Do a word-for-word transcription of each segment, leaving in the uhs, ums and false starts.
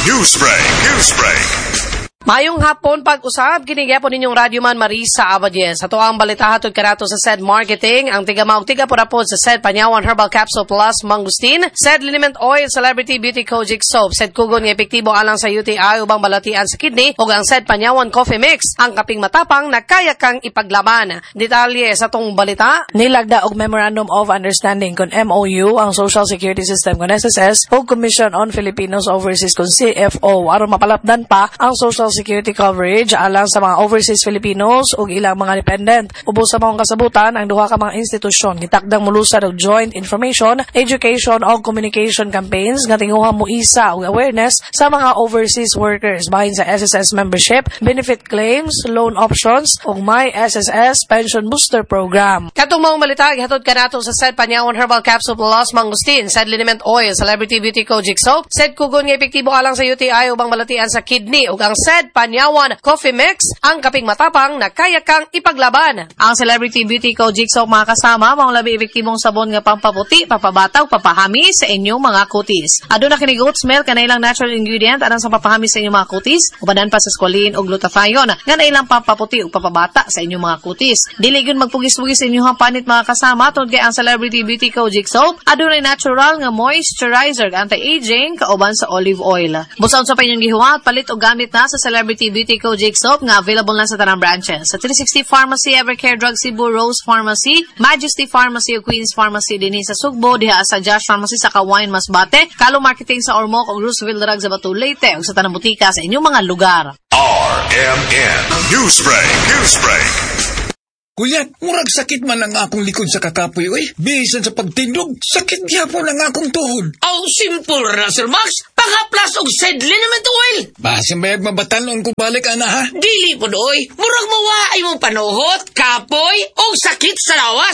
Newsbreak, Newsbreak. Mayong hapon pag-usab, kinigyapo ninyong Radyo Man Marisa Abadies. Ato ang balita hatod kanato sa S E D Marketing, ang tiga-maog tiga-purapod sa S E D Panyawan Herbal Capsule Plus Mangustin, S E D Liniment Oil Celebrity Beauty Kojic Soap, S E D Kugon nga epektibo alang sa U T I ubang balatian sa kidney, ug ang S E D Panyawan Coffee Mix, ang kaping matapang na kaya kang ipaglaban. Detalye sa tong balita, nilagda og Memorandum of Understanding kon M O U ang Social Security System kon S S S ug Commission on Filipinos Overseas kon C F O aron mapalapdan pa ang social security coverage alang sa mga overseas Filipinos ug ilang mga dependent. Ubos sa mga kasabutan ang duha ka mga institusyon gitakdang mulusan og joint information, education ug communication campaigns nga tinguha mo isa og awareness sa mga overseas workers bahin sa S S S membership, benefit claims, loan options ug My S S S Pension Booster Program. Katong mga balita gihatod kanato sa S E D Panyawan Herbal Capsule Plus Mangustin, S E D Liniment Oil Celebrity Beauty Kojic Soap, S E D Kugon nga epektibo alang sa U T I ubang balatian sa kidney ug ang S E D Panyawan Coffee Mix, ang kaping matapang na kaya kang ipaglaban. Ang Celebrity Beauty Kojic Soap mga kasama, mga labi epektibong sabon nga pampaputi, papabataw, papahami sa inyong mga kutis. Aduna kini goat smell kanailang natural ingredient anang sa papahami sa inyong mga kutis, ubanan pa sa squalene o glutathione nga nailang pampaputi o papabata sa inyong mga kutis. Dili gyud magpugis-pugis sa inyong panit mga kasama tungod kay ang Celebrity Beauty Kojic Soap aduna natural nga moisturizer, anti-aging kauban sa olive oil. Busaon sa pa inyong gihuwat, palit o gamit na sa Celebrity Beauty Kojic Soap nga available na sa tanang branches. Sa three sixty Pharmacy, Evercare Drug Cebu, Rose Pharmacy, Majesty Pharmacy o Queen's Pharmacy dinhi sa Sugbo, diha sa Josh Pharmacy sa Kawayan Masbate, Kalo Marketing sa Ormoc o Roosevelt Drug sa Batu Leyte ug sa tanang butika sa inyong mga lugar. R M N Newsbreak, Newsbreak. Kuya, murag sakit man ang akong likod sa kakapoy, oy. Bisan sa pagtindog, sakit gyapon ang akong tuhod. Aw, simple ra, Sir Max. Pangaplas og S E D Liniment Oil. Basin bayag mabatanon ko balik, ana, ha? Dili po doy. Murag mawaay mong panuhot, kapoy, og sakit sa lawas.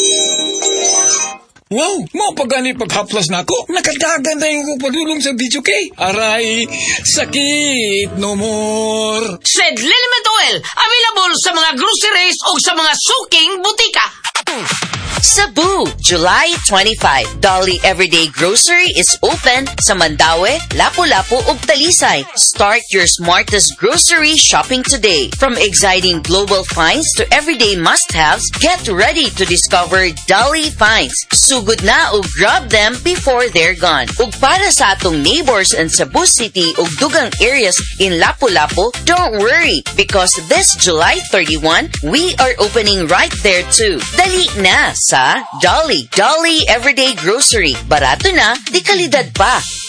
Wow, mo pagani paghaplas na ako. Nakadagan na yung padulong sa video kay. Aray, sakit no more. S E D Liniment Oil, available sa mga groceries o sa mga suking butika. Cebu, July twenty-fifth. Dolly Everyday Grocery is open sa Mandaue, Lapu-Lapu ug Talisay. Start your smartest grocery shopping today. From exciting global finds to everyday must-haves, get ready to discover Dolly finds. Sugod na ug grab them before they're gone. Ug para sa atong neighbors in Cebu City ug dugang areas in Lapu-Lapu, don't worry because this July thirty-first, we are opening right there too. Dali na sa Dolly. Dolly Everyday Grocery. Barato na, di kalidad pa.